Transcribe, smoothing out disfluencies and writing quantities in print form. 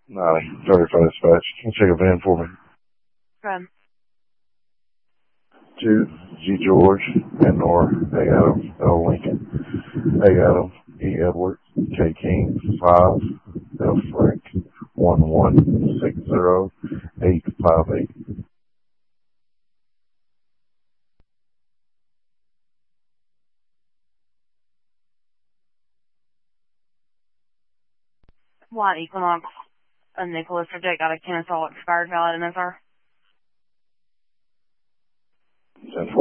35 dispatch. Can you check a van for me? Good. 2 G George N or A Adam L Lincoln A Adam E Edward K King 5 F Frank 1160858. White Equinox, a Nicholas Project got a Kennesaw expired valid in SR. 10-4.